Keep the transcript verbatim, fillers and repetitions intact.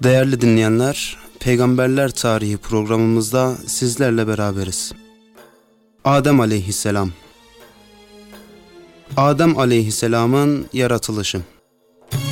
Değerli dinleyenler, Peygamberler Tarihi programımızda sizlerle beraberiz. Adem Aleyhisselam. Adem Aleyhisselam'ın yaratılışı.